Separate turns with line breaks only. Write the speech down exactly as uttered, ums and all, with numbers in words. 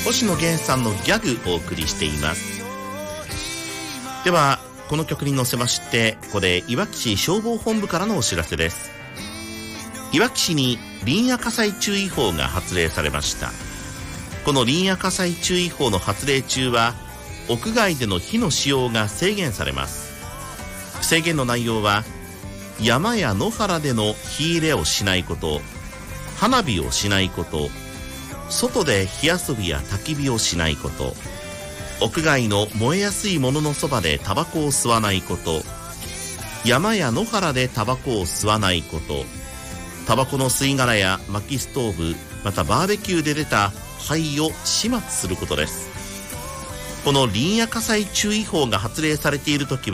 星野源さんのギャグをお送りしています。ではこの曲に乗せまして、ここでいわき市消防本部からのお知らせです。いわき市に林野火災注意報が発令されました。この林野火災注意報の発令中は屋外での火の使用が制限されます。制限の内容は、山や野原での火入れをしないこと、花火をしないこと、外で火遊びや焚き火をしないこと、屋外の燃えやすいもののそばでタバコを吸わないこと、山や野原でタバコを吸わないこと、タバコの吸い殻や薪ストーブ、またバーベキューで出た灰を始末することです。この林野火災注意報が発令されているときは